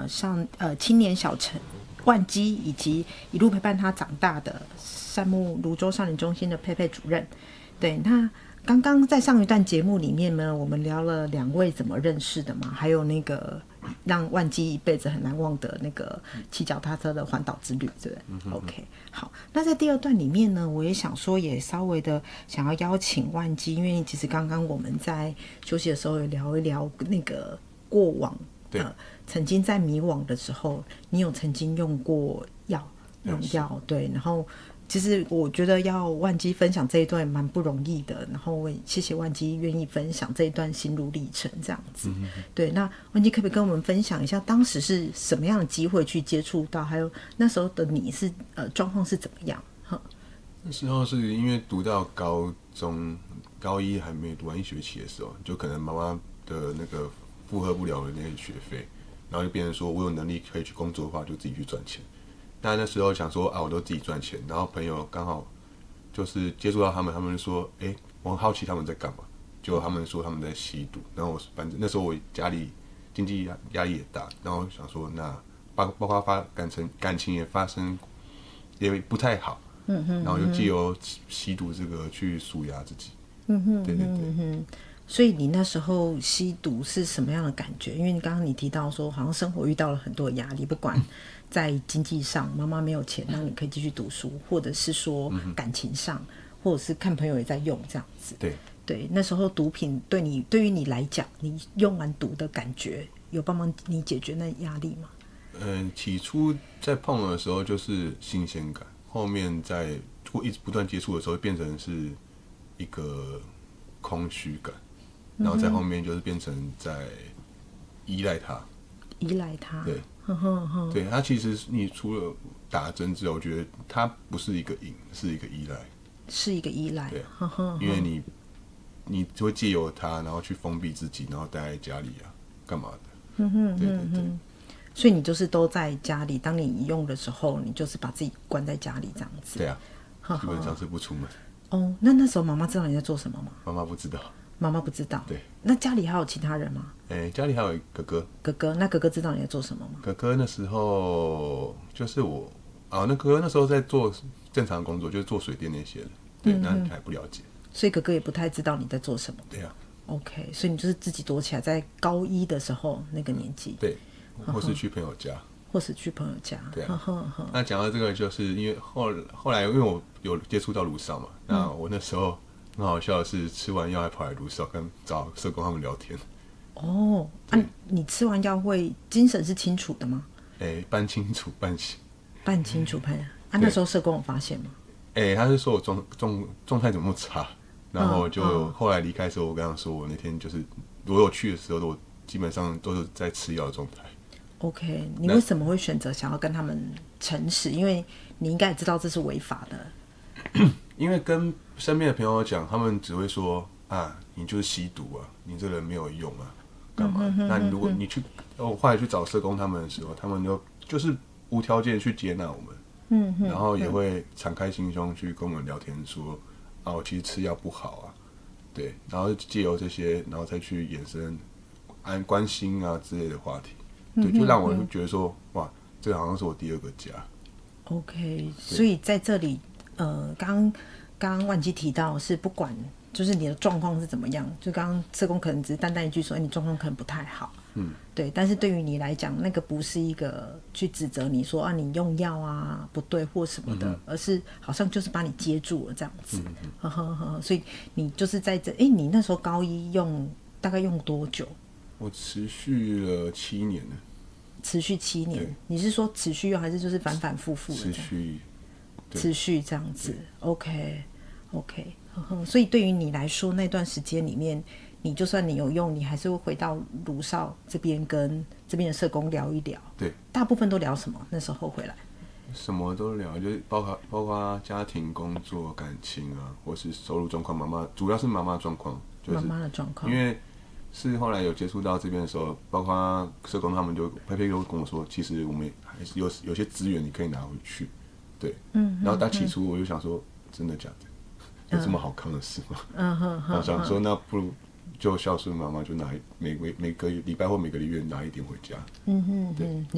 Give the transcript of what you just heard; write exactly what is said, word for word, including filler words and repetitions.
像呃青年小陈万基，以及一路陪伴他长大的善牧泸州少年中心的佩佩主任。对，那刚刚在上一段节目里面呢，我们聊了两位怎么认识的嘛，还有那个让万基一辈子很难忘的那个骑脚踏车的环岛之旅，对不对、嗯、？OK， 好，那在第二段里面呢，我也想说，也稍微的想要邀请万基，因为其实刚刚我们在休息的时候也聊一聊那个过往，呃，曾经在迷惘的时候，你有曾经用过药，用药，对，然后。其实我觉得要万基分享这一段蛮不容易的，然后我也谢谢万基愿意分享这一段心路历程这样子、嗯、对，那万基可不可以跟我们分享一下当时是什么样的机会去接触到，还有那时候的你是呃状况是怎么样？ 那时候是因为读到高中高一还没读完一学期的时候，就可能妈妈的那个负荷不了的那些学费，然后就变成说我有能力可以去工作的话就自己去赚钱。但那时候想说啊，我都自己赚钱，然后朋友刚好就是接触到他们，他们就说，哎、欸，我很好奇他们在干嘛，结果他们说他们在吸毒，然后我反正那时候我家里经济压力也大，然后想说那包包括发感情感情也发生也不太好，嗯哼，然后就藉由吸毒这个去抒压自己，嗯哼，对对对。嗯哼， 所以你那时候吸毒是什么样的感觉？因为你刚刚你提到说，好像生活遇到了很多压力，不管在经济上，妈妈没有钱让你可以继续读书，或者是说感情上，或者是看朋友也在用这样子。 对对，那时候毒品对你对于你来讲，你用完毒的感觉有帮忙你解决那压力吗？ 嗯，起初在碰的时候就是新鲜感，后面在一直不断接触的时候，变成是一个空虚感。然后在后面就是变成在依赖他， 依赖他， 对，呵呵呵对他其实你除了打针之外，我觉得他不是一个瘾，是一个依赖， 是一个依赖， 对， 呵呵呵因为你你会借由他，然后去封闭自己，然后待在家里啊，干嘛的？ 嗯哼， 对对对。 所以你就是都在家里，当你用的时候，你就是把自己关在家里这样子。 对啊，基本上是不出门。 哦，那那时候妈妈知道你在做什么吗？ 妈妈不知道。 妈妈不知道。 对。 那家里还有其他人吗？ 哎、欸，家里还有哥哥。 哥哥，那哥哥知道你在做什么吗？ 哥哥那时候就是我啊，那哥哥那时候在做正常工作，就是做水电那些的，对，嗯、那还不了解。 所以哥哥也不太知道你在做什么。 对啊。 OK， 所以你就是自己躲起来，在高一的时候那个年纪。 对。或是去朋友家， 或是去朋友家。 对啊。呵呵那讲到这个，就是因为后后来，因为我有接触到卢少嘛，那我那时候很好笑的是，吃完药还跑来卢少跟找社工他们聊天。 哦，啊，你吃完药会精神是清楚的吗？ 哎、欸，半清楚半醒。 半清楚半啊，那时候社工有发现吗？ 哎、欸，他是说我状状状态怎么那么差，然后就、嗯、后来离开的时候，我跟他说，我那天就是我有去的时候，我基本上都是在吃药的状态。 OK， 你为什么会选择想要跟他们诚实？因为你应该也知道这是违法的。 因为跟身边的朋友讲，他们只会说啊，你就是吸毒啊，你这人没有用啊，干嘛？嗯、那你如果你去，我后来去找社工他们的时候，他们就就是无条件去接纳我们，嗯，然后也会敞开心胸去跟我们聊天说，啊，我其实吃药不好啊，对，然后借由这些，然后再去衍生安关心啊之类的话题。对，就让我觉得说，哇，这个好像是我第二个家。 OK， 所以在这里，呃，刚刚刚万基提到是不管就是你的状况是怎么样，就刚刚社工可能只是淡淡一句说，哎，你状况可能不太好，嗯，对，但是对于你来讲，那个不是一个去指责你说啊，你用药啊不对或什么的，嗯、而是好像就是把你接住了这样子，嗯、呵呵呵，所以你就是在这，哎，你那时候高一用大概用多久？ 我持续了七年了。 持续七年，你是说持续用还是就是反反复复的？ 持续， 持续这样子。OK，OK，、okay, okay, 所以对于你来说，那段时间里面，你就算你有用，你还是会回到卢少这边跟这边的社工聊一聊。 对， 大部分都聊什么？那时候回来， 什么都聊，就是包括包括家庭、工作、感情啊，或是收入状况。妈妈主要是妈妈状况，就是妈妈的状况， 因为。是后来有接触到这边的时候，包括社工他们就佩佩就跟我说，其实我们还是有有些资源你可以拿回去，对，嗯，然后但起初我就想说，真的假的？有这么好康的事吗？嗯哼哼，我想说那不如就孝顺妈妈，就拿每每每个礼拜或每个月拿一点回家，嗯哼，对。